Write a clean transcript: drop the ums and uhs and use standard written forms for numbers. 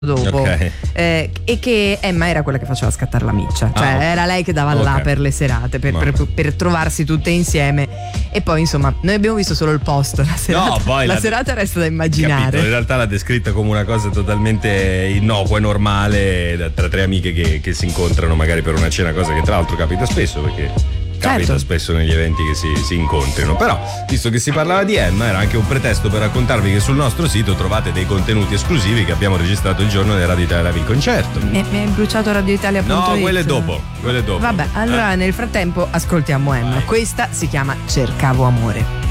dopo, Ok. e che Emma era quella che faceva scattare la miccia, cioè ok. era lei che dava là Ok. per le serate, per trovarsi tutte insieme. E poi insomma noi abbiamo visto solo il post, la serata, poi la la- serata resta da Capito, immaginare. in realtà l'ha descritta come una cosa totalmente innocua e normale tra tre amiche che si incontrano magari per una cena, cosa che tra l'altro capita spesso, perché capita Certo. spesso negli eventi che si incontrino. Però, visto che si parlava di Emma, era anche un pretesto per raccontarvi che sul nostro sito trovate dei contenuti esclusivi che abbiamo registrato il giorno del Radio Italia Live concerto. Mi hai bruciato radioitalia.it. No, quelle dopo. Vabbè, allora nel frattempo ascoltiamo Emma. Vai. Questa si chiama Cercavo amore.